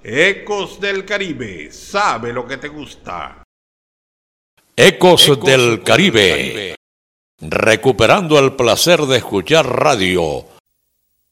Ecos del Caribe, sabe lo que te gusta. Ecos del Caribe, recuperando el placer de escuchar radio